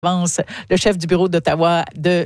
le chef du bureau d'Ottawa,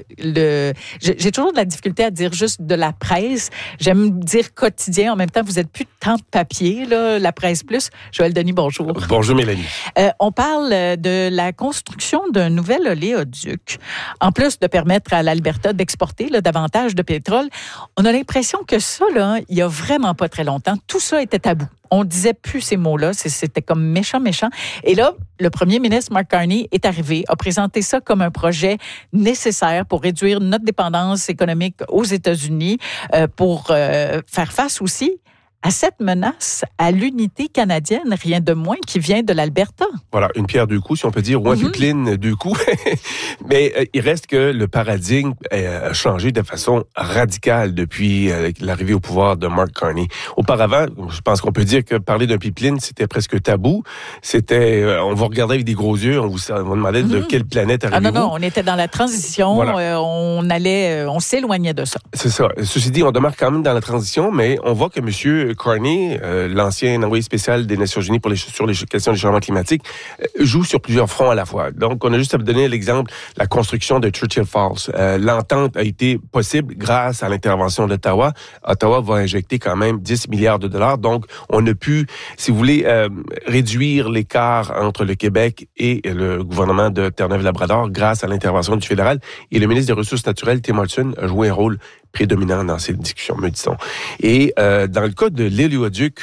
j'ai toujours de la difficulté à dire juste de la presse. J'aime dire quotidien. En même temps, vous êtes plus tant de papier, là, la presse plus. Joël Denis, bonjour. Bonjour, Mélanie. On parle de la construction d'un nouvel oléoduc. En plus de permettre à l'Alberta d'exporter davantage de pétrole, on a l'impression que ça, là, il y a vraiment pas très longtemps, tout ça était tabou. On disait plus ces mots-là, c'était comme méchant. Et là, le premier ministre Mark Carney est arrivé, a présenté ça comme un projet nécessaire pour réduire notre dépendance économique aux États-Unis, pour faire face aussi à cette menace à l'unité canadienne, rien de moins, qui vient de l'Alberta. Voilà, une pierre deux coups, si on peut dire, ou un pipeline deux coups. Mais il reste que le paradigme a changé de façon radicale depuis l'arrivée au pouvoir de Mark Carney. Auparavant, je pense qu'on peut dire que parler d'un pipeline, c'était presque tabou. C'était, on vous regardait avec des gros yeux, on vous demandait de quelle planète arrivez-vous. Non, on était dans la transition, voilà. On s'éloignait de ça. C'est ça. Ceci dit, on demeure quand même dans la transition, mais on voit que M. Carney, l'ancien envoyé spécial des Nations Unies sur les questions du changement climatique, joue sur plusieurs fronts à la fois. Donc, on a juste à vous donner l'exemple, la construction de Churchill Falls. L'entente a été possible grâce à l'intervention d'Ottawa. Ottawa va injecter quand même 10 milliards de dollars. Donc, on a pu, si vous voulez, réduire l'écart entre le Québec et le gouvernement de Terre-Neuve-Labrador grâce à l'intervention du fédéral. Et le ministre des Ressources naturelles, Tim Hodgson, a joué un rôle prédominant dans ces discussions, me dit-on. Et dans le cas de l'éléoduc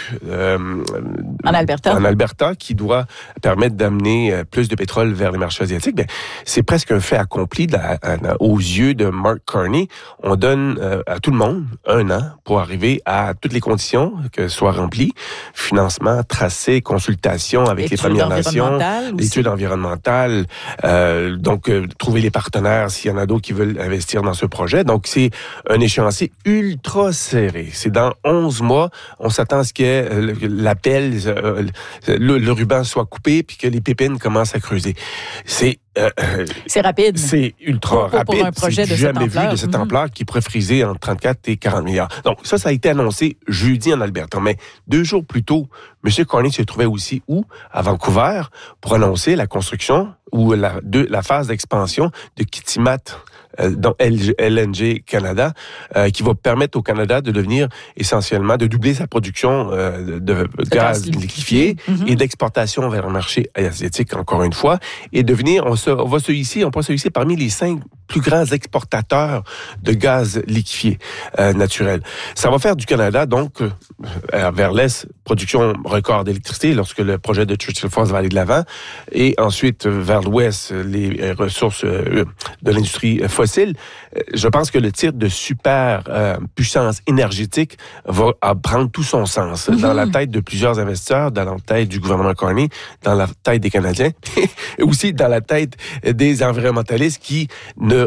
en Alberta, qui doit permettre d'amener plus de pétrole vers les marchés asiatiques, ben, c'est presque un fait accompli aux yeux de Mark Carney. On donne à tout le monde 1 an pour arriver à toutes les conditions que soient remplies, financement, tracé, consultation avec les Premières Nations, l'étude environnementale, donc trouver les partenaires s'il y en a d'autres qui veulent investir dans ce projet. Donc c'est un échéancier ultra serré. C'est dans 11 mois. On s'attend à ce que l'appel, le ruban soit coupé puis que les pépines commencent à creuser. C'est rapide. C'est ultra rapide. Pour un projet de cette ampleur. Jamais vu de cette ampleur qui pourrait friser entre 34 et 40 milliards. Donc ça a été annoncé jeudi en Alberta. Mais 2 jours plus tôt, M. Carney se trouvait aussi à Vancouver, pour annoncer la construction ou la phase d'expansion de Kitimat, dans LNG Canada, qui va permettre au Canada de devenir essentiellement, de doubler sa production de gaz liquéfié et d'exportation vers le marché asiatique, encore une fois, et devenir, on va se hisser parmi les 5 plus grands exportateurs de gaz liquéfié naturel. Ça va faire du Canada, donc, vers l'Est, production record d'électricité lorsque le projet de Churchill Falls va aller de l'avant, et ensuite, vers l'Ouest, les ressources de l'industrie fossile. Je pense que le titre de super puissance énergétique va prendre tout son sens dans la tête de plusieurs investisseurs, dans la tête du gouvernement Carney, dans la tête des Canadiens, et aussi dans la tête des environnementalistes qui ne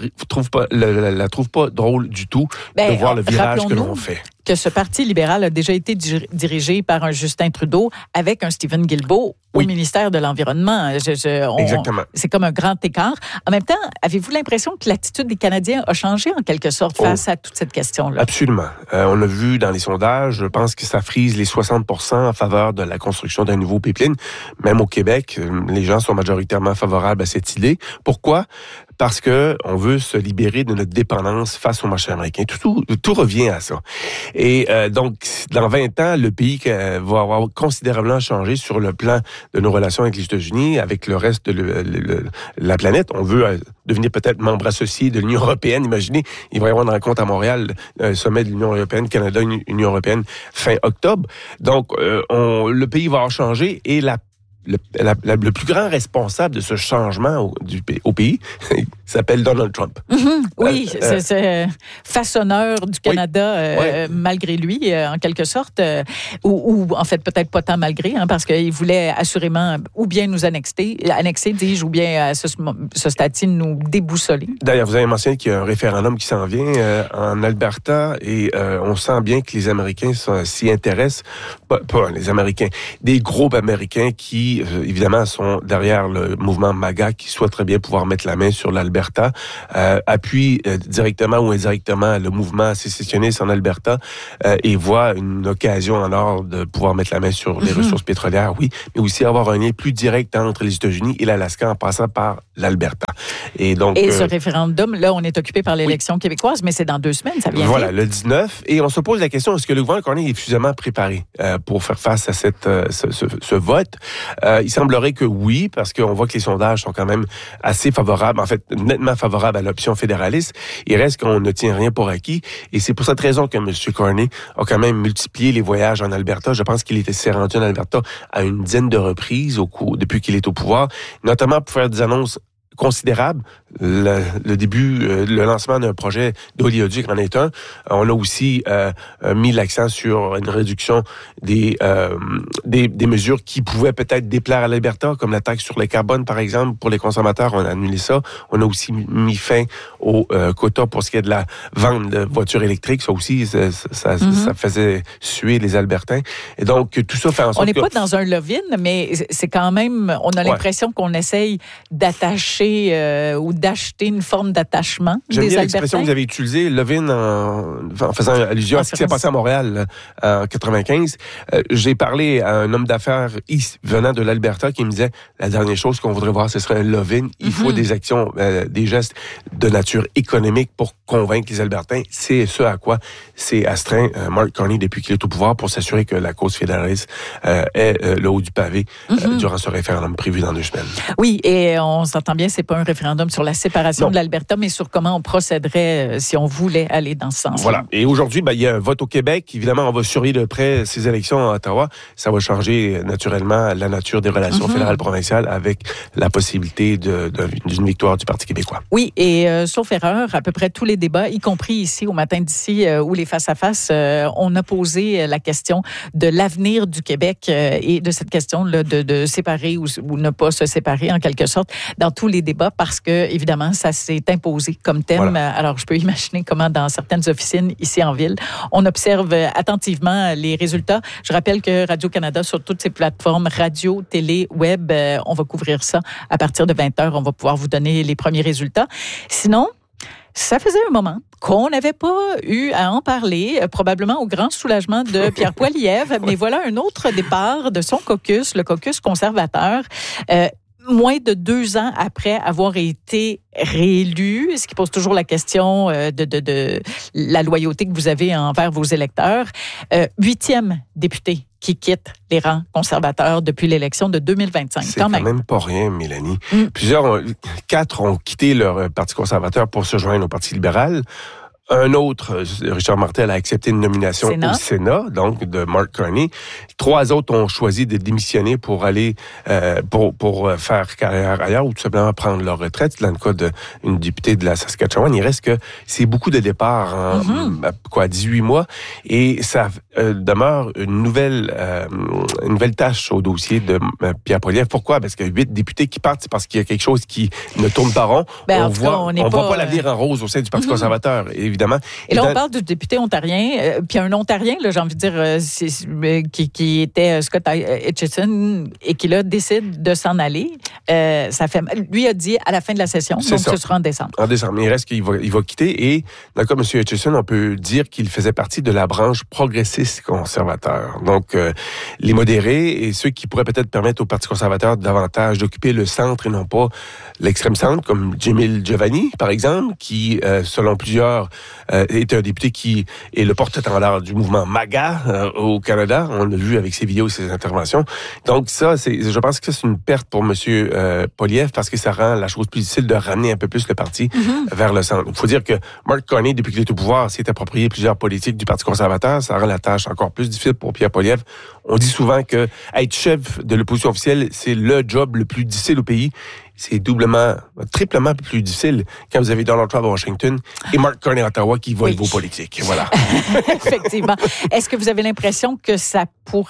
la trouvent pas drôle du tout de voir le virage que l'on fait. Que ce Parti libéral a déjà été dirigé par un Justin Trudeau avec un Stephen Guilbeault au ministère de l'Environnement. Exactement. C'est comme un grand écart. En même temps, avez-vous l'impression que l'attitude des Canadiens a changé en quelque sorte face à toute cette question-là? Absolument. On l'a vu dans les sondages. Je pense que ça frise les 60% en faveur de la construction d'un nouveau pipeline. Même au Québec, les gens sont majoritairement favorables à cette idée. Pourquoi? Parce que on veut se libérer de notre dépendance face au marché américain. Tout revient à ça. Et donc, dans 20 ans, le pays va avoir considérablement changé sur le plan de nos relations avec les États-Unis, avec le reste de la planète. On veut devenir peut-être membre associé de l'Union européenne. Imaginez, il va y avoir une rencontre à Montréal, un sommet de l'Union européenne, Canada, Union européenne, fin octobre. Donc, le pays va avoir changé et le plus grand responsable de ce changement au pays s'appelle Donald Trump. Oui, c'est façonneur du Canada, malgré lui, en quelque sorte, ou en fait peut-être pas tant malgré, parce qu'il voulait assurément ou bien nous annexer, dis-je, ou bien à ce stade-ci nous déboussoler. D'ailleurs, vous avez mentionné qu'il y a un référendum qui s'en vient en Alberta et on sent bien que les Américains s'y intéressent, pas les Américains, des groupes américains qui qui, évidemment, sont derrière le mouvement MAGA, qui souhaiteraient bien pouvoir mettre la main sur l'Alberta, appuient directement ou indirectement le mouvement sécessionniste en Alberta et voient une occasion en or de pouvoir mettre la main sur les ressources pétrolières, oui, mais aussi avoir un lien plus direct entre les États-Unis et l'Alaska en passant par l'Alberta. Et donc, ce référendum, là, on est occupé par l'élection québécoise, mais c'est dans 2 semaines, ça vient Voilà, vite. le 19. Et on se pose la question, est-ce que le gouvernement Carney est suffisamment préparé pour faire face à ce vote? Il semblerait que oui, parce qu'on voit que les sondages sont quand même assez favorables, en fait, nettement favorables à l'option fédéraliste. Il reste qu'on ne tient rien pour acquis. Et c'est pour cette raison que M. Carney a quand même multiplié les voyages en Alberta. Je pense qu'il s'est rendu en Alberta à une dizaine de reprises depuis qu'il est au pouvoir, notamment pour faire des annonces considérable. Le début, le lancement d'un projet d'oléoduc en est un. On a aussi mis l'accent sur une réduction des mesures qui pouvaient peut-être déplaire à l'Alberta, comme la taxe sur le carbone, par exemple, pour les consommateurs. On a annulé ça. On a aussi mis fin au quota pour ce qui est de la vente de voitures électriques. Ça aussi, ça faisait suer les Albertains. Et donc, tout ça fait en sorte on n'est pas dans un love-in, mais c'est quand même, on a l'impression qu'on essaye d'attacher ou d'acheter une forme d'attachement des Albertains. J'aime bien l'expression que vous avez utilisée, love-in, en faisant allusion à ce qui s'est passé à Montréal en 95. J'ai parlé à un homme d'affaires venant de l'Alberta qui me disait la dernière chose qu'on voudrait voir, ce serait un love-in. Il faut des actions, des gestes de nature économique pour convaincre les Albertains. C'est ce à quoi s'est astreint Mark Carney depuis qu'il est au pouvoir pour s'assurer que la cause fédéraliste est le haut du pavé durant ce référendum prévu dans 2 semaines. Oui, et on s'entend bien, c'est pas un référendum sur la séparation de l'Alberta, mais sur comment on procéderait si on voulait aller dans ce sens-là. Voilà. Et aujourd'hui, il y a un vote au Québec. Évidemment, on va surveiller de près ces élections à Ottawa. Ça va changer naturellement la nature des relations fédérales-provinciales avec la possibilité d'une victoire du Parti québécois. Oui, et sauf erreur, à peu près tous les débats, y compris ici au Matin d'ici, où les face-à-face, on a posé la question de l'avenir du Québec et de cette question là, de séparer ou ne pas se séparer en quelque sorte dans tous les débats parce que, évidemment, ça s'est imposé comme thème. Voilà. Alors, je peux imaginer comment dans certaines officines ici en ville, on observe attentivement les résultats. Je rappelle que Radio-Canada, sur toutes ses plateformes, radio, télé, web, on va couvrir ça à partir de 20h. On va pouvoir vous donner les premiers résultats. Sinon, ça faisait un moment qu'on n'avait pas eu à en parler, probablement au grand soulagement de Pierre Poilievre, mais voilà un autre départ de son caucus, le caucus conservateur. Moins de 2 ans après avoir été réélu, ce qui pose toujours la question de la loyauté que vous avez envers vos électeurs. 8e député qui quitte les rangs conservateurs depuis l'élection de 2025. C'est quand même pas rien, Mélanie. 4 ont quitté leur parti conservateur pour se joindre au Parti libéral. Un autre, Richard Martel, a accepté une nomination au Sénat, donc de Mark Carney. 3 autres ont choisi de démissionner pour aller pour faire carrière ailleurs ou tout simplement prendre leur retraite. Dans le cas d'une députée de la Saskatchewan, il reste que c'est beaucoup de départs en 18 mois et ça demeure une nouvelle tâche au dossier de Pierre Poilievre. Pourquoi? Parce qu'il y a 8 députés qui partent, c'est parce qu'il y a quelque chose qui ne tourne pas rond. On voit pas l'avenir en rose au sein du Parti conservateur. Évidemment. Et là, on parle du député ontarien, puis un ontarien, là, j'ai envie de dire, qui était Scott Aitchison et qui, là, décide de s'en aller. Lui a dit à la fin de la session, donc ce sera en décembre. En décembre. Mais il reste qu'il va quitter. Et dans le cas de M. Aitchison, on peut dire qu'il faisait partie de la branche progressiste conservateur. Donc, les modérés et ceux qui pourraient peut-être permettre au Parti conservateur davantage d'occuper le centre et non pas l'extrême centre, comme Jamil Giovanni, par exemple, qui, selon plusieurs, est un député qui est le porte-étendard du mouvement MAGA au Canada. On l'a vu avec ses vidéos et ses interventions. Donc ça, je pense que c'est une perte pour M. Poilievre parce que ça rend la chose plus difficile de ramener un peu plus le parti vers le centre. Il faut dire que Mark Carney, depuis qu'il est au pouvoir, s'est approprié plusieurs politiques du Parti conservateur. Ça rend la tâche encore plus difficile pour Pierre Poilievre. On dit souvent que être chef de l'opposition officielle, c'est le job le plus difficile au pays. C'est triplement plus difficile quand vous avez Donald Trump à Washington et Mark Carney à Ottawa qui voient vos politiques. Voilà. Effectivement. Est-ce que vous avez l'impression que ça pourrait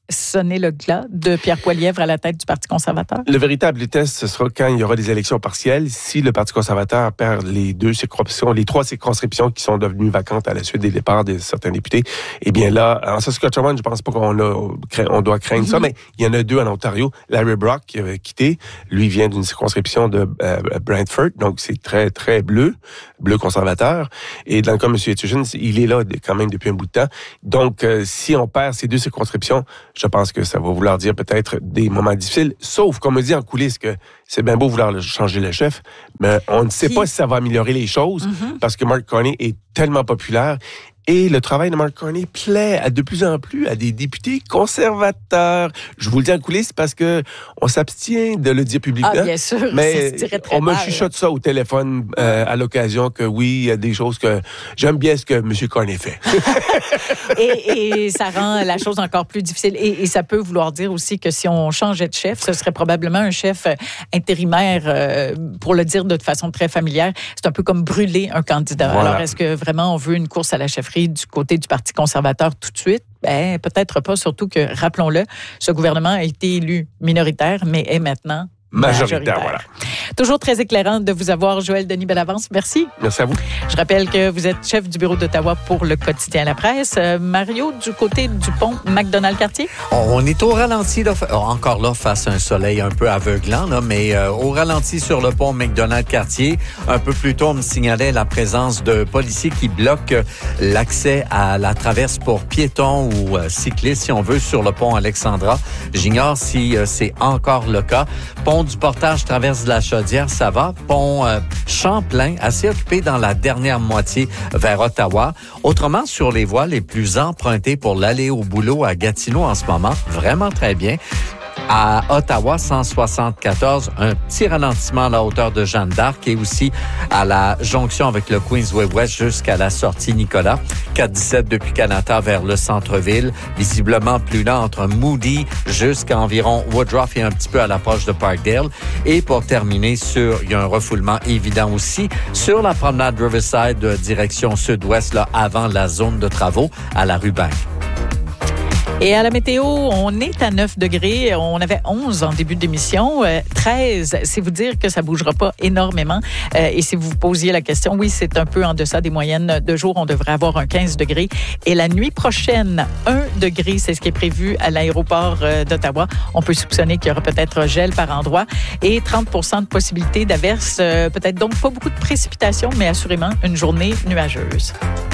sonner le glas de Pierre Poilievre à la tête du Parti conservateur? Le véritable test, ce sera quand il y aura des élections partielles. Si le Parti conservateur perd les trois circonscriptions qui sont devenues vacantes à la suite des départs de certains députés, eh bien là, en Saskatchewan, je pense pas qu'on doit craindre ça, mais il y en a 2 en Ontario. Larry Brock, qui avait quitté, lui vient d'une circonscription de Brantford, donc c'est très, très bleu conservateur. Et dans le cas de M. Etchison, il est là quand même depuis un bout de temps. Donc, si on perd ces 2 circonscriptions, je pense que ça va vouloir dire peut-être des moments difficiles, sauf qu'on me dit en coulisses que c'est bien beau vouloir changer le chef, mais on ne sait pas si ça va améliorer les choses, parce que Mark Carney est tellement populaire. Et le travail de Mark Carney plaît de plus en plus à des députés conservateurs. Je vous le dis en coulisses parce que on s'abstient de le dire publiquement. Ah, bien sûr, mais ça se dirait très on me mal. chuchote ça au téléphone à l'occasion que oui, il y a des choses que j'aime bien ce que M. Carney fait. et ça rend la chose encore plus difficile. Et ça peut vouloir dire aussi que si on changeait de chef, ce serait probablement un chef intérimaire, pour le dire de façon très familière. C'est un peu comme brûler un candidat. Voilà. Alors, est-ce que vraiment on veut une course à la chefferie du côté du Parti conservateur tout de suite? Ben, peut-être pas, surtout que, rappelons-le, ce gouvernement a été élu minoritaire, mais est maintenant majoritaire. Voilà. Toujours très éclairant de vous avoir, Joël Denis Bellavance. Merci. Merci à vous. Je rappelle que vous êtes chef du bureau d'Ottawa pour le quotidien La Presse. Mario, du côté du pont McDonald-Cartier? On est au ralenti, là, encore là, face à un soleil un peu aveuglant, là, mais au ralenti sur le pont McDonald-Cartier. Un peu plus tôt, on me signalait la présence de policiers qui bloquent l'accès à la traverse pour piétons ou cyclistes, si on veut, sur le pont Alexandra. J'ignore si c'est encore le cas. Pont du Portage traverse de la Chaudière, ça va. Pont Champlain, assez occupé dans la dernière moitié vers Ottawa. Autrement, sur les voies les plus empruntées pour l'aller au boulot à Gatineau en ce moment, vraiment très bien. À Ottawa, 174, un petit ralentissement à la hauteur de Jeanne d'Arc et aussi à la jonction avec le Queensway West jusqu'à la sortie Nicolas. 417 depuis Canada vers le centre-ville. Visiblement plus lent entre Moody jusqu'à environ Woodruff et un petit peu à l'approche de Parkdale. Et pour terminer, il y a un refoulement évident aussi sur la promenade Riverside direction sud-ouest, là, avant la zone de travaux à la rue Bank. Et à la météo, on est à 9 degrés. On avait 11 en début d'émission. 13, c'est vous dire que ça bougera pas énormément. Et si vous vous posiez la question, oui, c'est un peu en deçà des moyennes de jour. On devrait avoir un 15 degrés. Et la nuit prochaine, 1 degré, c'est ce qui est prévu à l'aéroport d'Ottawa. On peut soupçonner qu'il y aura peut-être gel par endroit. Et 30% de possibilité d'averse. Peut-être donc pas beaucoup de précipitations, mais assurément une journée nuageuse.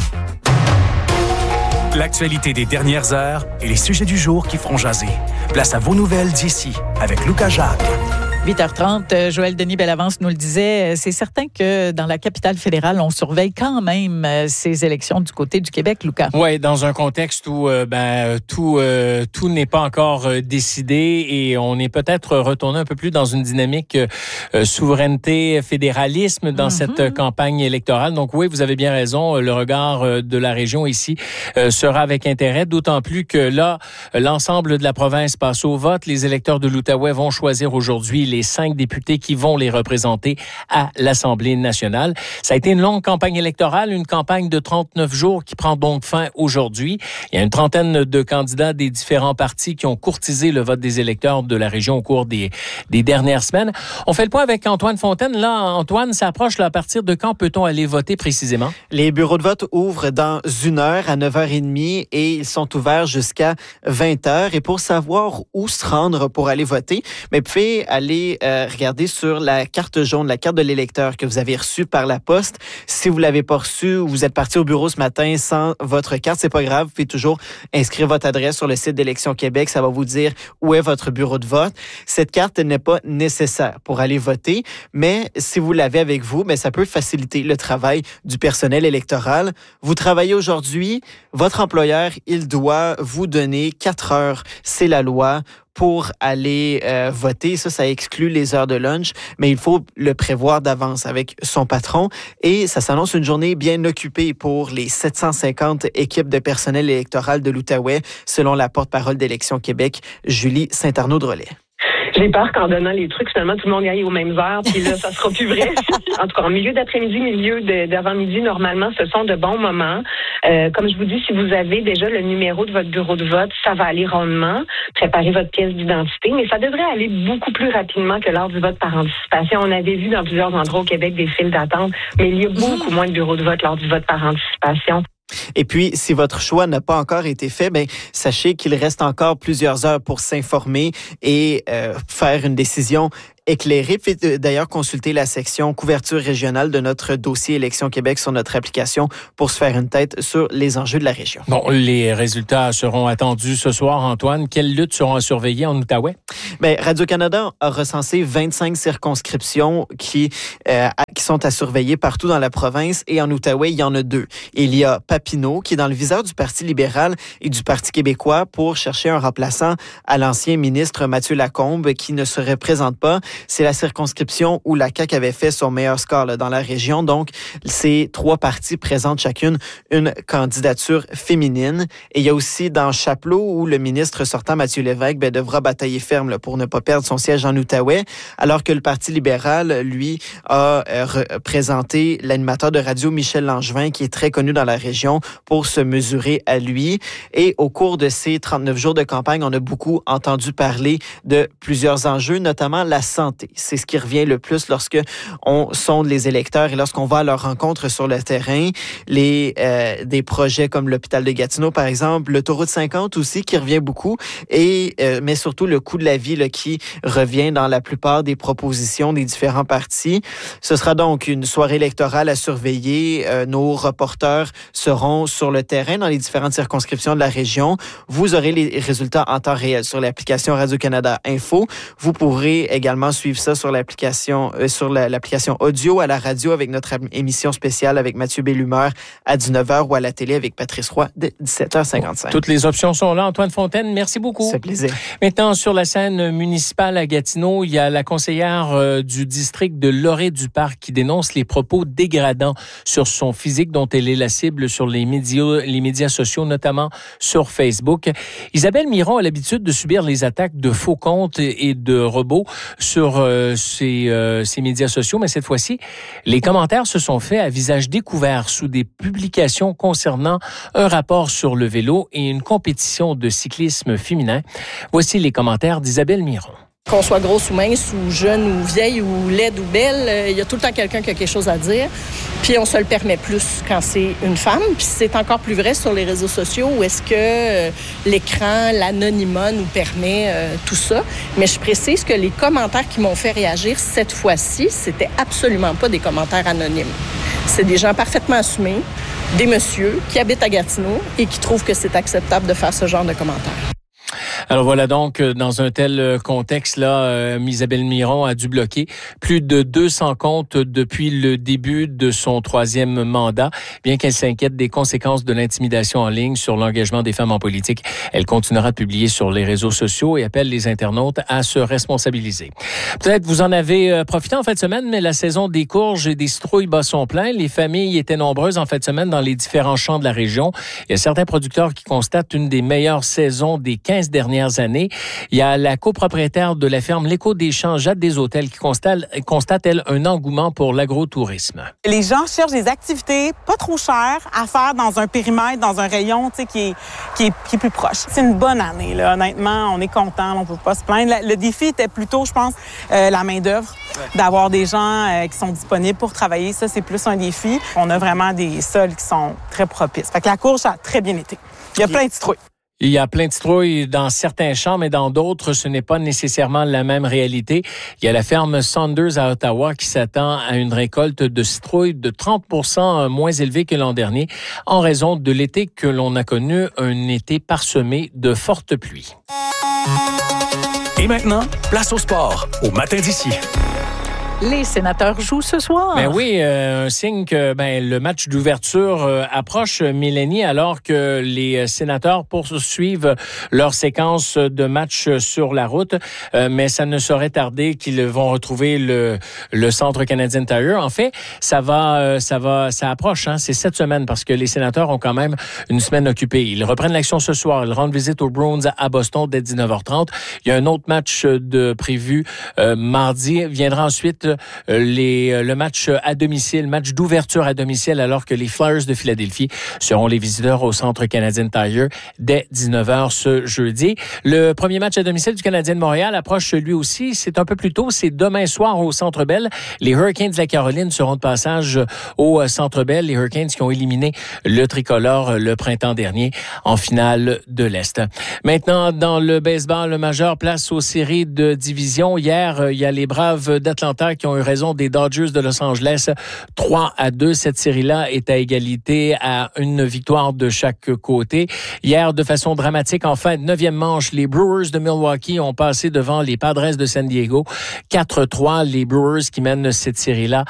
L'actualité des dernières heures et les sujets du jour qui feront jaser. Place à vos nouvelles d'ici avec Lucas Jacques. 8h30, Joël Denis Bellavance nous le disait, c'est certain que dans la capitale fédérale, on surveille quand même ces élections du côté du Québec, Lucas. Oui, dans un contexte où tout n'est pas encore décidé et on est peut-être retourné un peu plus dans une dynamique souveraineté, fédéralisme dans cette campagne électorale. Donc oui, vous avez bien raison, le regard de la région ici sera avec intérêt, d'autant plus que là, l'ensemble de la province passe au vote. Les électeurs de l'Outaouais vont choisir aujourd'hui les 5 députés qui vont les représenter à l'Assemblée nationale. Ça a été une longue campagne électorale, une campagne de 39 jours qui prend donc fin aujourd'hui. Il y a une trentaine de candidats des différents partis qui ont courtisé le vote des électeurs de la région au cours des dernières semaines. On fait le point avec Antoine Fontaine. Là, Antoine, ça approche. Là, à partir de quand peut-on aller voter précisément? Les bureaux de vote ouvrent dans 1 heure à 9h30 et ils sont ouverts jusqu'à 20h. Et pour savoir où se rendre pour aller voter, vous pouvez aller regarder sur la carte jaune, la carte de l'électeur que vous avez reçue par la poste. Si vous l'avez pas reçue ou vous êtes parti au bureau ce matin sans votre carte, c'est pas grave. Vous pouvez toujours inscrire votre adresse sur le site d'Élections Québec. Ça va vous dire où est votre bureau de vote. Cette carte n'est pas nécessaire pour aller voter, mais si vous l'avez avec vous, ça peut faciliter le travail du personnel électoral. Vous travaillez aujourd'hui, votre employeur, il doit vous donner 4 heures, c'est la loi, pour aller voter. Ça exclut les heures de lunch, mais il faut le prévoir d'avance avec son patron. Et ça s'annonce une journée bien occupée pour les 750 équipes de personnel électoral de l'Outaouais, selon la porte-parole d'Élections Québec, Julie Saint-Arnaud-Drolet. J'ai peur qu'en donnant les trucs, finalement, tout le monde y aille aux mêmes heures, puis là, ça sera plus vrai. En tout cas, en milieu d'après-midi, milieu d'avant-midi, normalement, ce sont de bons moments. Comme je vous dis, si vous avez déjà le numéro de votre bureau de vote, ça va aller rondement. Préparez votre pièce d'identité, mais ça devrait aller beaucoup plus rapidement que lors du vote par anticipation. On avait vu dans plusieurs endroits au Québec des files d'attente, mais il y a beaucoup moins de bureaux de vote lors du vote par anticipation. Et puis, si votre choix n'a pas encore été fait, sachez qu'il reste encore plusieurs heures pour s'informer et faire une décision éclairée. Puis d'ailleurs, consultez la section couverture régionale de notre dossier Élections Québec sur notre application pour se faire une tête sur les enjeux de la région. Bon, les résultats seront attendus ce soir, Antoine. Quelles luttes seront à surveiller en Outaouais? Radio-Canada a recensé 25 circonscriptions qui sont à surveiller partout dans la province et en Outaouais, il y en a 2. Il y a Papineau, qui est dans le viseur du Parti libéral et du Parti québécois pour chercher un remplaçant à l'ancien ministre Mathieu Lacombe qui ne se représente pas. C'est la circonscription où la CAQ avait fait son meilleur score dans la région. Donc, ces 3 partis présentent chacune une candidature féminine. Et il y a aussi dans Chapleau où le ministre sortant Mathieu Lévesque devra batailler ferme pour ne pas perdre son siège en Outaouais, alors que le Parti libéral, lui, a présenté l'animateur de radio Michel Langevin, qui est très connu dans la région, pour se mesurer à lui. Et au cours de ces 39 jours de campagne, on a beaucoup entendu parler de plusieurs enjeux, notamment la santé. C'est ce qui revient le plus lorsque on sonde les électeurs et lorsqu'on va à leur rencontre sur le terrain. Des projets comme l'hôpital de Gatineau, par exemple, l'autoroute 50 aussi, qui revient beaucoup, mais surtout le coût de la vie qui revient dans la plupart des propositions des différents partis. Ce sera donc une soirée électorale à surveiller. Nos reporters seront sur le terrain dans les différentes circonscriptions de la région. Vous aurez les résultats en temps réel sur l'application Radio-Canada Info. Vous pourrez également suivre ça sur l'application audio à la radio avec notre émission spéciale avec Mathieu Bellumeur à 19h ou à la télé avec Patrice Roy de 17h55. Toutes les options sont là. Antoine Fontaine, merci beaucoup. C'est plaisir. Maintenant, sur la scène municipale à Gatineau, il y a la conseillère du district de Lorée-du-Parc qui dénonce les propos dégradants sur son physique dont elle est la cible sur les médias sociaux, notamment sur Facebook. Isabelle Miron a l'habitude de subir les attaques de faux comptes et de robots sur ces médias sociaux, mais cette fois-ci, les commentaires se sont faits à visage découvert sous des publications concernant un rapport sur le vélo et une compétition de cyclisme féminin. Voici les commentaires d'Isabelle Miron. Qu'on soit grosse ou mince, ou jeune ou vieille, ou laide ou belle, il y a tout le temps quelqu'un qui a quelque chose à dire. Puis on se le permet plus quand c'est une femme. Puis c'est encore plus vrai sur les réseaux sociaux où est-ce que l'écran, l'anonymat nous permet tout ça. Mais je précise que les commentaires qui m'ont fait réagir cette fois-ci, c'était absolument pas des commentaires anonymes. C'est des gens parfaitement assumés, des messieurs qui habitent à Gatineau et qui trouvent que c'est acceptable de faire ce genre de commentaires. Alors voilà donc, dans un tel contexte-là, Isabelle Miron a dû bloquer plus de 200 comptes depuis le début de son 3e mandat. Bien qu'elle s'inquiète des conséquences de l'intimidation en ligne sur l'engagement des femmes en politique, elle continuera de publier sur les réseaux sociaux et appelle les internautes à se responsabiliser. Peut-être vous en avez profité en fin de semaine, mais la saison des courges et des citrouilles bat son plein. Les familles étaient nombreuses en fin de semaine dans les différents champs de la région. Il y a certains producteurs qui constatent une des meilleures saisons des 15 dernières années. Il y a la copropriétaire de la ferme L'Écho des Champs, Jade des Hôtels, qui constate, elle, un engouement pour l'agrotourisme. Les gens cherchent des activités pas trop chères à faire dans un périmètre, dans un rayon qui est plus proche. C'est une bonne année, là. Honnêtement, on est content, on peut pas se plaindre. Le défi était plutôt, je pense, la main-d'œuvre, d'avoir des gens qui sont disponibles pour travailler. Ça, c'est plus un défi. On a vraiment des sols qui sont très propices. Fait que la courge a très bien été. Il y a plein de citrouilles. Il y a plein de citrouilles dans certains champs, mais dans d'autres, ce n'est pas nécessairement la même réalité. Il y a la ferme Saunders à Ottawa qui s'attend à une récolte de citrouilles de 30% moins élevée que l'an dernier en raison de l'été que l'on a connu, un été parsemé de fortes pluies. Et maintenant, place au sport, au matin d'ici. Les sénateurs jouent ce soir. Ben oui, un signe que le match d'ouverture approche, Mélanie, alors que les sénateurs poursuivent leur séquence de matchs sur la route. Mais ça ne saurait tarder qu'ils vont retrouver le Centre Canadien Tire. En fait, ça approche. C'est cette semaine parce que les sénateurs ont quand même une semaine occupée. Ils reprennent l'action ce soir. Ils rendent visite aux Bruins à Boston dès 19h30. Il y a un autre match prévu mardi. Viendra ensuite le match à domicile, match d'ouverture à domicile, alors que les Flyers de Philadelphie seront les visiteurs au Centre Canadien Tire dès 19h ce jeudi. Le premier match à domicile du Canadien de Montréal approche lui aussi. C'est un peu plus tôt. C'est demain soir au Centre Bell. Les Hurricanes de la Caroline seront de passage au Centre Bell. Les Hurricanes qui ont éliminé le tricolore le printemps dernier en finale de l'Est. Maintenant, dans le baseball majeur, place aux séries de division. Hier, il y a les Braves d'Atlanta qui ont eu raison des Dodgers de Los Angeles 3-2. Cette série-là est à égalité à une victoire de chaque côté. Hier, de façon dramatique, en fin de 9e manche, les Brewers de Milwaukee ont passé devant les Padres de San Diego 4-3. Les Brewers qui mènent cette série-là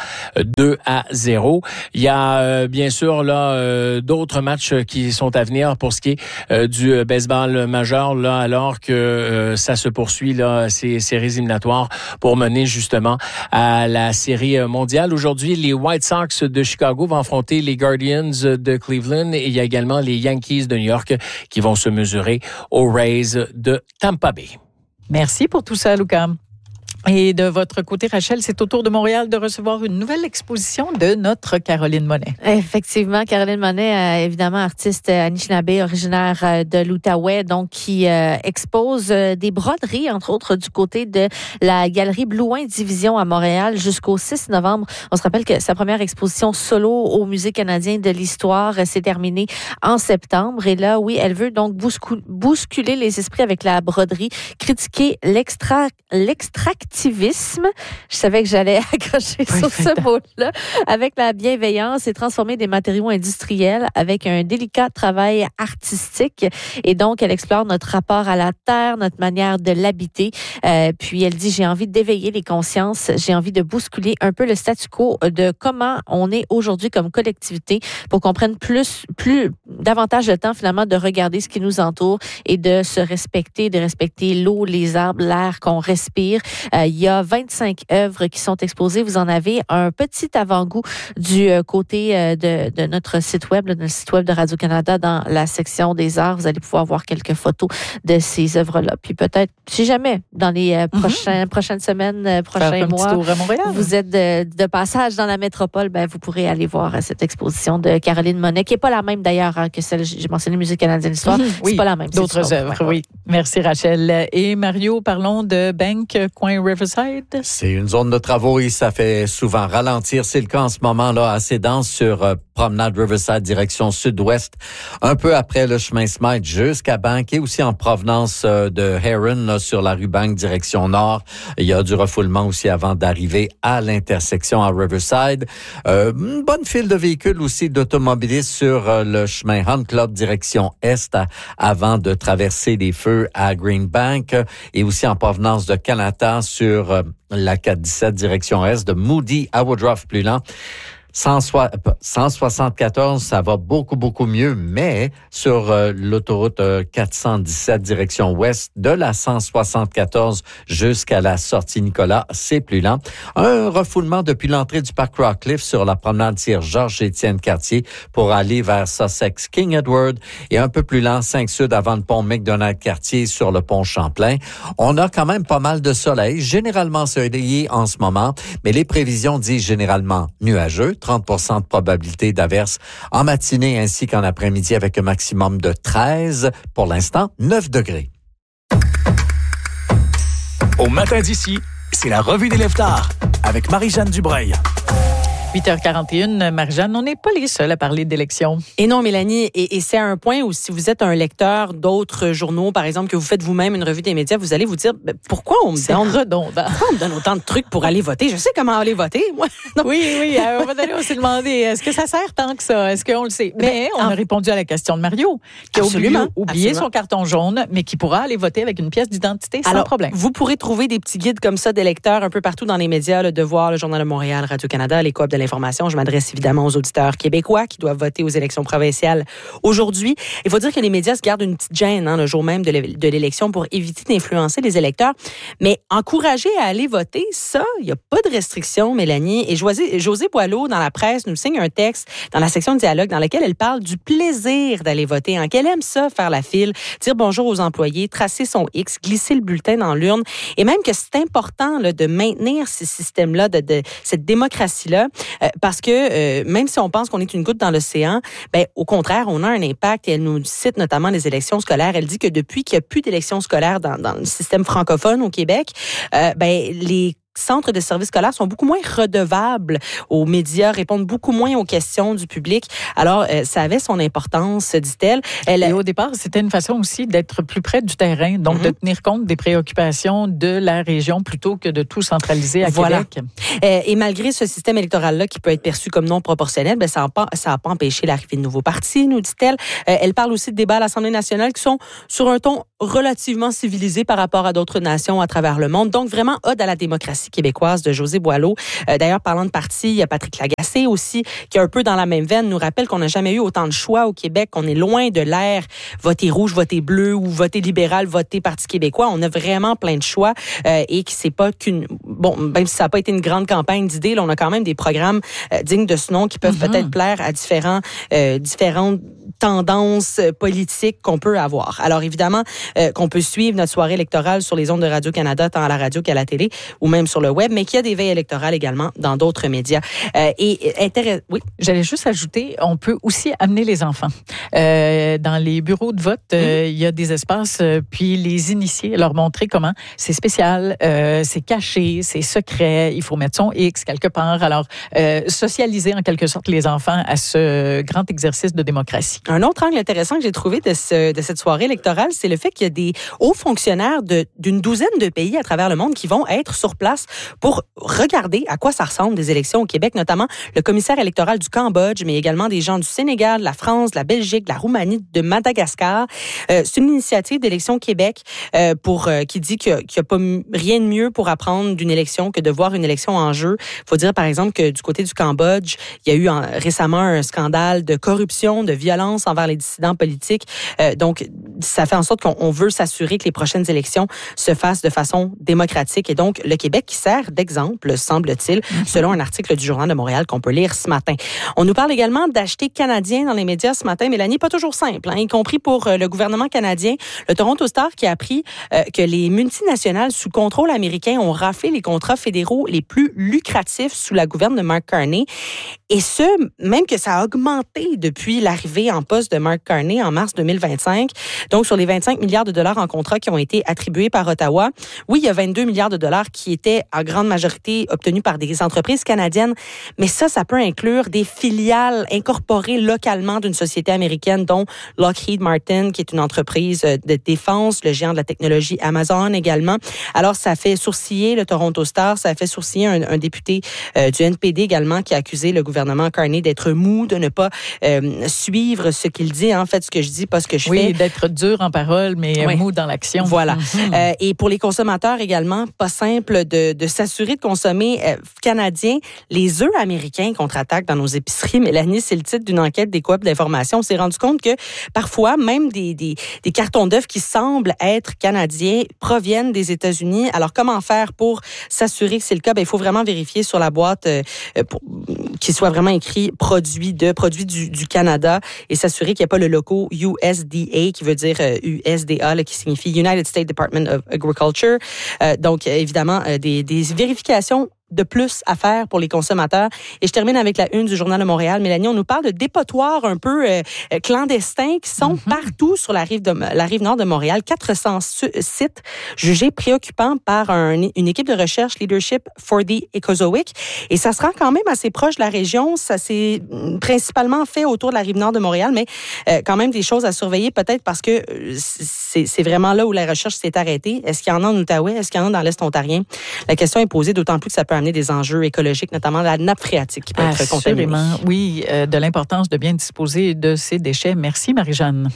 2-0. Il y a bien sûr d'autres matchs qui sont à venir pour ce qui est du baseball majeur, alors que ça se poursuit, ces séries éliminatoires pour mener justement à la série mondiale. Aujourd'hui, les White Sox de Chicago vont affronter les Guardians de Cleveland et il y a également les Yankees de New York qui vont se mesurer aux Rays de Tampa Bay. Merci pour tout ça, Lucas. Et de votre côté, Rachel, c'est au tour de Montréal de recevoir une nouvelle exposition de notre Caroline Monet. Effectivement, Caroline Monet, évidemment artiste Anishinaabe, originaire de l'Outaouais, donc qui expose des broderies, entre autres, du côté de la galerie Blouin Division à Montréal jusqu'au 6 novembre. On se rappelle que sa première exposition solo au Musée canadien de l'histoire s'est terminée en septembre. Et là, oui, elle veut donc bousculer les esprits avec la broderie, critiquer l'extractivisme. Je savais que j'allais accrocher sur ce mot-là. Avec la bienveillance et transformer des matériaux industriels avec un délicat travail artistique. Et donc, elle explore notre rapport à la terre, notre manière de l'habiter. Puis, elle dit, j'ai envie d'éveiller les consciences. J'ai envie de bousculer un peu le statu quo de comment on est aujourd'hui comme collectivité pour qu'on prenne davantage de temps, finalement, de regarder ce qui nous entoure et de se respecter, de respecter l'eau, les arbres, l'air qu'on respire. Il y a 25 œuvres qui sont exposées. Vous en avez un petit avant-goût du côté de notre site web, le site web de Radio-Canada, dans la section des arts. Vous allez pouvoir voir quelques photos de ces œuvres-là. Puis peut-être, si jamais, dans les prochaines semaines, prochains mois, vous êtes de passage dans la métropole, vous pourrez aller voir cette exposition de Caroline Monet, qui n'est pas la même d'ailleurs que celle, j'ai mentionné, Musée canadien de l'histoire. Oui, c'est pas la même. D'autres œuvres, oui. Merci, Rachel. Et Mario, parlons de Bank, coin Riverside. C'est une zone de travaux et ça fait souvent ralentir. C'est le cas en ce moment-là, assez dense sur promenade Riverside, direction sud-ouest, un peu après le chemin Smythe jusqu'à Bank et aussi en provenance de Heron, sur la rue Bank, direction nord. Il y a du refoulement aussi avant d'arriver à l'intersection à Riverside. Une bonne file de véhicules aussi d'automobilistes sur le chemin Hunt Club, direction est, avant de traverser les feux à Greenbank et aussi en provenance de Canada sur la 417 direction est, de Moody à Woodruff plus lent. 174, ça va beaucoup mieux, mais sur l'autoroute 417 direction ouest, de la 174 jusqu'à la sortie Nicolas, c'est plus lent. Un refoulement depuis l'entrée du parc Rockcliffe sur la promenade Sir Georges-Étienne Cartier pour aller vers Sussex King Edward et un peu plus lent 5 Sud avant le pont McDonald Cartier sur le pont Champlain. On a quand même pas mal de soleil, généralement soleillé en ce moment, mais les prévisions disent généralement nuageux. 30% de probabilité d'averse en matinée ainsi qu'en après-midi avec un maximum de 13. Pour l'instant, 9 degrés. Au matin d'ici, c'est la revue des Leftards avec Marie-Jeanne Dubreuil. 8h41, Marie-Jeanne, on n'est pas les seuls à parler d'élections. Et non, Mélanie, et c'est un point où si vous êtes un lecteur d'autres journaux, par exemple, que vous faites vous-même une revue des médias, vous allez vous dire, pourquoi on me donne autant de trucs pour aller voter? Je sais comment aller voter, moi. Oui, à un moment donné, on s'est demandé, est-ce que ça sert tant que ça? Est-ce qu'on le sait? Mais on a répondu à la question de Mario, qui a oublié son carton jaune, mais qui pourra aller voter avec une pièce d'identité sans problème. Vous pourrez trouver des petits guides comme ça d'électeurs un peu partout dans les médias, Le Devoir, le Journal de Montréal, Radio-Canada, les Coop de l'information. Je m'adresse évidemment aux auditeurs québécois qui doivent voter aux élections provinciales aujourd'hui. Il faut dire que les médias se gardent une petite gêne le jour même de l'élection pour éviter d'influencer les électeurs. Mais encourager à aller voter, ça, il n'y a pas de restriction, Mélanie. Et Josée Boileau, dans la presse, nous signe un texte dans la section de dialogue dans lequel elle parle du plaisir d'aller voter, qu'elle aime ça, faire la file, dire bonjour aux employés, tracer son X, glisser le bulletin dans l'urne, et même que c'est important de maintenir ces systèmes-là, de cette démocratie-là, parce que même si on pense qu'on est une goutte dans l'océan, au contraire, on a un impact. Et elle nous cite notamment les élections scolaires. Elle dit que depuis qu'il n'y a plus d'élections scolaires dans le système francophone au Québec, les centres de services scolaires sont beaucoup moins redevables aux médias, répondent beaucoup moins aux questions du public. Alors, ça avait son importance, dit-elle. Et au départ, c'était une façon aussi d'être plus près du terrain, donc de tenir compte des préoccupations de la région plutôt que de tout centraliser à Québec. Et malgré ce système électoral-là qui peut être perçu comme non proportionnel, ça n'a pas empêché l'arrivée de nouveaux partis, nous dit-elle. Elle parle aussi de débats à l'Assemblée nationale qui sont sur un ton relativement civilisé par rapport à d'autres nations à travers le monde. Donc, vraiment, ode à la démocratie québécoise de Josée Boileau. D'ailleurs, parlant de parti, il y a Patrick Lagacé aussi, qui est un peu dans la même veine, nous rappelle qu'on n'a jamais eu autant de choix au Québec, qu'on est loin de l'ère voter rouge, voter bleu ou voter libéral, voter Parti québécois. On a vraiment plein de choix et qui c'est pas même si ça n'a pas été une grande campagne d'idées, là, on a quand même des programmes dignes de ce nom qui peuvent peut-être plaire à différentes tendances politiques qu'on peut avoir. Alors évidemment, qu'on peut suivre notre soirée électorale sur les ondes de Radio-Canada, tant à la radio qu'à la télé, ou même sur le web, mais qu'il y a des veilles électorales également dans d'autres médias. Oui. J'allais juste ajouter, on peut aussi amener les enfants. Dans les bureaux de vote, il y a des espaces, puis les initier, leur montrer comment c'est spécial, c'est caché, c'est secret, il faut mettre son X quelque part. Alors, socialiser en quelque sorte les enfants à ce grand exercice de démocratie. Un autre angle intéressant que j'ai trouvé de cette soirée électorale, c'est le fait qu'il y a des hauts fonctionnaires d'une douzaine de pays à travers le monde qui vont être sur place pour regarder à quoi ça ressemble des élections au Québec, notamment le commissaire électoral du Cambodge, mais également des gens du Sénégal, de la France, de la Belgique, de la Roumanie, de Madagascar. C'est une initiative d'Élections Québec qui dit qu'il n'y a pas rien de mieux pour apprendre d'une élection que de voir une élection en jeu. Il faut dire, par exemple, que du côté du Cambodge, il y a eu récemment un scandale de corruption, de violence envers les dissidents politiques. Donc, ça fait en sorte qu'on veut s'assurer que les prochaines élections se fassent de façon démocratique. Et donc, le Québec qui sert d'exemple, semble-t-il, selon un article du Journal de Montréal qu'on peut lire ce matin. On nous parle également d'acheter canadien dans les médias ce matin. Mélanie, pas toujours simple, y compris pour le gouvernement canadien. Le Toronto Star qui a appris que les multinationales sous contrôle américain ont raflé les contrats fédéraux les plus lucratifs sous la gouverne de Mark Carney. Et ce, même que ça a augmenté depuis l'arrivée en poste de Mark Carney en mars 2025. Donc, sur les 25 milliards de dollars en contrats qui ont été attribués par Ottawa, oui, il y a 22 milliards de dollars qui étaient en grande majorité obtenus par des entreprises canadiennes, mais ça peut inclure des filiales incorporées localement d'une société américaine, dont Lockheed Martin, qui est une entreprise de défense, le géant de la technologie Amazon également. Alors, ça fait sourciller le Toronto Star, ça fait sourciller un député du NPD également qui a accusé le gouvernement Carney d'être mou, de ne pas suivre ce qu'il dit. En fait, ce que je dis, pas ce que je fais. Oui, d'être dur en parole, mais mou dans l'action. Voilà. Et pour les consommateurs également, pas simple de s'assurer de consommer canadien. Les œufs américains contre-attaquent dans nos épiceries. Mélanie, c'est le titre d'une enquête des Coop d'information. On s'est rendu compte que parfois, même des cartons d'œufs qui semblent être canadiens proviennent des États-Unis. Alors, comment faire pour s'assurer que c'est le cas? Il faut vraiment vérifier sur la boîte qu'il soit vraiment écrit produit du Canada et s'assurer qu'il n'y a pas le logo USDA qui veut dire USDA, qui signifie United States Department of Agriculture. Donc, évidemment, des vérifications de plus à faire pour les consommateurs. Et je termine avec la une du Journal de Montréal. Mélanie, on nous parle de dépotoirs un peu clandestins qui sont partout sur la rive nord de Montréal. 400 sites jugés préoccupants par une équipe de recherche Leadership for the Ecozoic. Et ça se rend quand même assez proche de la région. Ça s'est principalement fait autour de la rive nord de Montréal, mais quand même des choses à surveiller peut-être parce que c'est vraiment là où la recherche s'est arrêtée. Est-ce qu'il y en a en Outaouais? Est-ce qu'il y en a dans l'Est ontarien? La question est posée, d'autant plus que ça peut amener des enjeux écologiques, notamment la nappe phréatique qui peut être contaminée. Oui, de l'importance de bien disposer de ces déchets. Merci, Marie-Jeanne.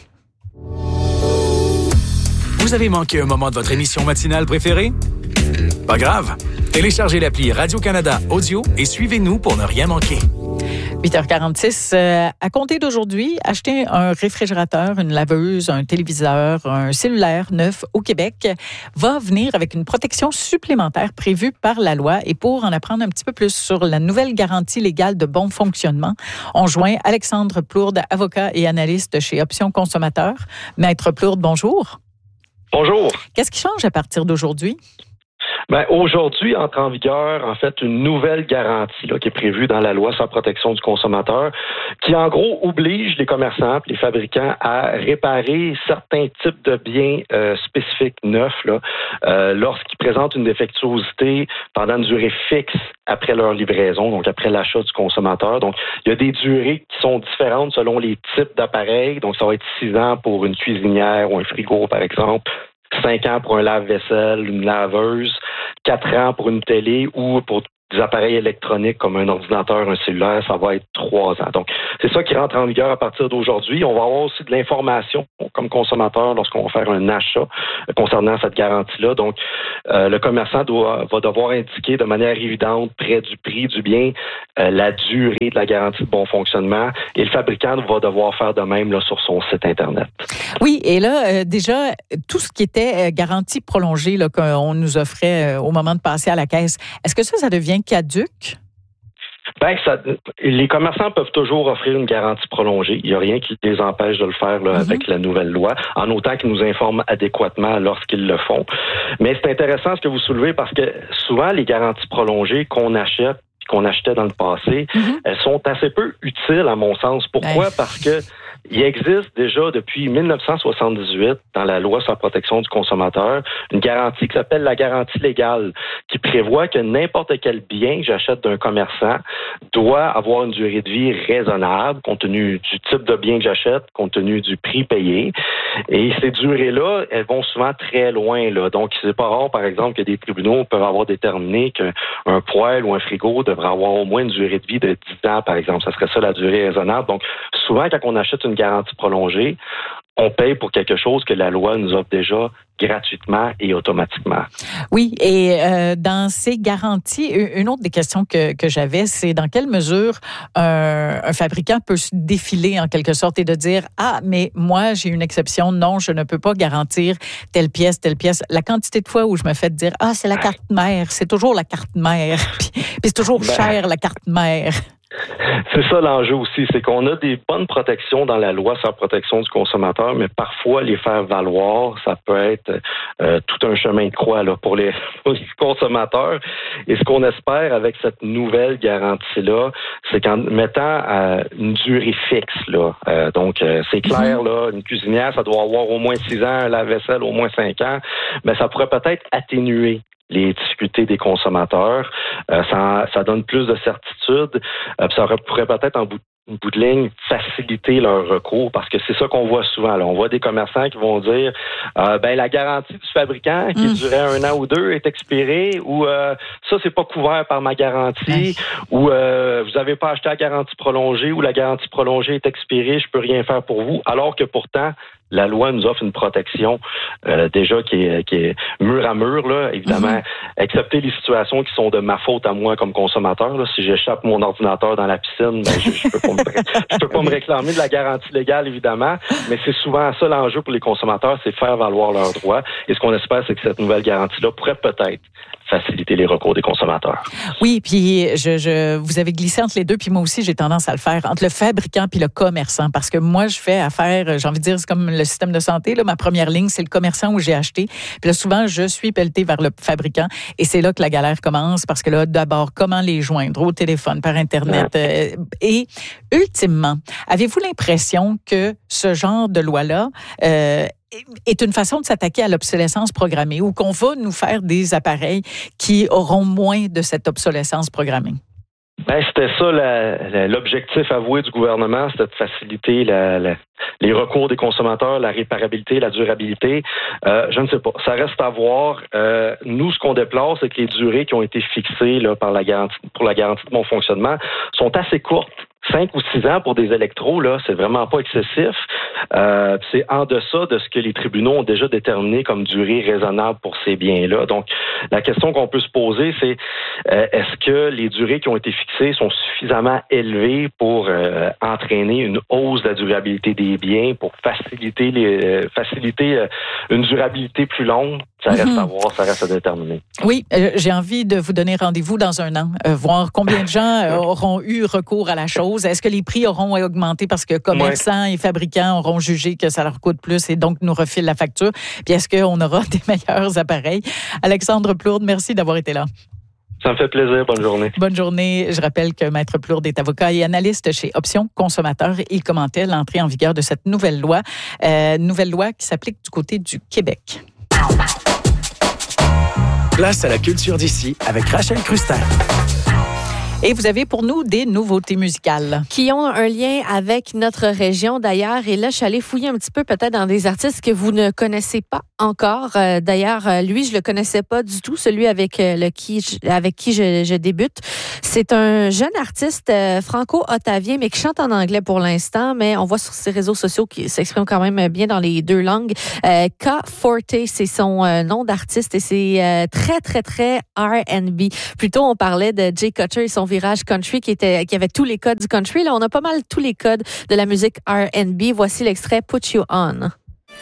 Vous avez manqué un moment de votre émission matinale préférée? Pas grave. Téléchargez l'appli Radio-Canada Audio et suivez-nous pour ne rien manquer. 8h46. À compter d'aujourd'hui, acheter un réfrigérateur, une laveuse, un téléviseur, un cellulaire neuf au Québec va venir avec une protection supplémentaire prévue par la loi. Et pour en apprendre un petit peu plus sur la nouvelle garantie légale de bon fonctionnement, on joint Alexandre Plourde, avocat et analyste chez Options Consommateurs. Maître Plourde, bonjour. Bonjour. Qu'est-ce qui change à partir d'aujourd'hui? Aujourd'hui, entre en vigueur, en fait, une nouvelle garantie qui est prévue dans la loi sur la protection du consommateur, qui, en gros, oblige les commerçants et les fabricants à réparer certains types de biens spécifiques neufs lorsqu'ils présentent une défectuosité pendant une durée fixe après leur livraison, donc après l'achat du consommateur. Donc, il y a des durées qui sont différentes selon les types d'appareils. Donc, ça va être 6 ans pour une cuisinière ou un frigo, par exemple. 5 ans pour un lave-vaisselle, une laveuse, 4 ans pour une télé ou pour des appareils électroniques comme un ordinateur, un cellulaire, ça va être 3 ans. Donc, c'est ça qui rentre en vigueur à partir d'aujourd'hui. On va avoir aussi de l'information comme consommateur lorsqu'on va faire un achat concernant cette garantie-là. Donc, le commerçant va devoir indiquer de manière évidente près du prix du bien la durée de la garantie de bon fonctionnement et le fabricant va devoir faire de même sur son site Internet. Oui, et là, déjà, tout ce qui était garantie prolongée qu'on nous offrait au moment de passer à la caisse, est-ce que ça devient caduque? Les commerçants peuvent toujours offrir une garantie prolongée. Il n'y a rien qui les empêche de le faire avec la nouvelle loi, en autant qu'ils nous informent adéquatement lorsqu'ils le font. Mais c'est intéressant ce que vous soulevez parce que souvent, les garanties prolongées qu'on achète qu'on achetait dans le passé, elles sont assez peu utiles à mon sens. Pourquoi? Parce que il existe déjà depuis 1978 dans la loi sur la protection du consommateur une garantie qui s'appelle la garantie légale qui prévoit que n'importe quel bien que j'achète d'un commerçant doit avoir une durée de vie raisonnable compte tenu du type de bien que j'achète, compte tenu du prix payé. Et ces durées-là, elles vont souvent très loin. Donc, c'est pas rare, par exemple, que des tribunaux peuvent avoir déterminé qu'un poêle ou un frigo devrait avoir au moins une durée de vie de 10 ans, par exemple. Ça serait ça la durée raisonnable. Donc, souvent, quand on achète une garantie prolongée, on paye pour quelque chose que la loi nous offre déjà gratuitement et automatiquement. Oui, et dans ces garanties, une autre des questions que j'avais, c'est dans quelle mesure un fabricant peut se défiler en quelque sorte et de dire « Ah, mais moi, j'ai une exception. Non, je ne peux pas garantir telle pièce, telle pièce. » La quantité de fois où je me fais dire « Ah, c'est la carte mère. C'est toujours la carte mère. » Puis c'est toujours cher, la carte mère. C'est ça l'enjeu aussi, c'est qu'on a des bonnes protections dans la loi sur la protection du consommateur, mais parfois les faire valoir, ça peut être tout un chemin de croix pour les consommateurs. Et ce qu'on espère avec cette nouvelle garantie-là, c'est qu'en mettant une durée fixe, donc c'est clair, une cuisinière, ça doit avoir au moins 6 ans, un lave-vaisselle au moins 5 ans, mais ça pourrait peut-être atténuer les difficultés des consommateurs. Ça donne plus de certitude. Ça pourrait peut-être en bout de ligne faciliter leur recours parce que c'est ça qu'on voit souvent. On voit des commerçants qui vont dire la garantie du fabricant qui durait 1 an ou 2 est expirée ou ça c'est pas couvert par ma garantie ou vous avez pas acheté la garantie prolongée ou la garantie prolongée est expirée, je peux rien faire pour vous, alors que pourtant la loi nous offre une protection déjà qui est mur à mur, évidemment, excepté les situations qui sont de ma faute à moi comme consommateur. Si j'échappe mon ordinateur dans la piscine, je peux pas me réclamer de la garantie légale, évidemment, mais c'est souvent ça l'enjeu pour les consommateurs, c'est faire valoir leurs droits. Et ce qu'on espère, c'est que cette nouvelle garantie-là pourrait peut-être faciliter les recours des consommateurs. Oui, puis vous avez glissé entre les deux, puis moi aussi, j'ai tendance à le faire, entre le fabricant puis le commerçant, parce que moi, je fais affaire, j'ai envie de dire, c'est comme le système de santé, là, ma première ligne, c'est le commerçant où j'ai acheté. Puis là, souvent, je suis pelletée vers le fabricant, et c'est là que la galère commence, parce que là, d'abord, comment les joindre au téléphone, par Internet, et ultimement, avez-vous l'impression que ce genre de loi-là est une façon de s'attaquer à l'obsolescence programmée ou qu'on va nous faire des appareils qui auront moins de cette obsolescence programmée? Ben, c'était ça l'objectif avoué du gouvernement, c'était de faciliter les recours des consommateurs, la réparabilité, la durabilité. Je ne sais pas. Ça reste à voir. Nous, ce qu'on déplore, c'est que les durées qui ont été fixées là, pour la garantie de bon fonctionnement sont assez courtes. 5 ou 6 ans pour des électros, là, c'est vraiment pas excessif. C'est en deçà de ce que les tribunaux ont déjà déterminé comme durée raisonnable pour ces biens-là. Donc, la question qu'on peut se poser, c'est est-ce que les durées qui ont été fixées sont suffisamment élevées pour entraîner une hausse de la durabilité des biens, pour faciliter une durabilité plus longue? Ça reste à voir, ça reste à déterminer. Oui, j'ai envie de vous donner rendez-vous dans un an, voir combien de gens auront eu recours à la chose. Est-ce que les prix auront augmenté parce que commerçants et fabricants auront jugé que ça leur coûte plus et donc nous refilent la facture? Puis est-ce qu'on aura des meilleurs appareils? Alexandre Plourde, merci d'avoir été là. Ça me fait plaisir. Bonne journée. Bonne journée. Je rappelle que Maître Plourde est avocat et analyste chez Options Consommateurs. Il commentait l'entrée en vigueur de cette nouvelle loi qui s'applique du côté du Québec. Place à la culture d'ici avec Rachel Crustin. Et vous avez pour nous des nouveautés musicales. Qui ont un lien avec notre région d'ailleurs. Et là, je suis allée fouiller un petit peu peut-être dans des artistes que vous ne connaissez pas encore. D'ailleurs, lui, je le connaissais pas du tout, celui avec qui je débute. C'est un jeune artiste franco-ottavien, mais qui chante en anglais pour l'instant, mais on voit sur ses réseaux sociaux qu'il s'exprime quand même bien dans les deux langues. K Forte, c'est son nom d'artiste et c'est très, très, très R&B. Plutôt, on parlait de Jay Cutcher et son virage country qui avait tous les codes du country. Là, on a pas mal tous les codes de la musique R&B. Voici l'extrait Put You On.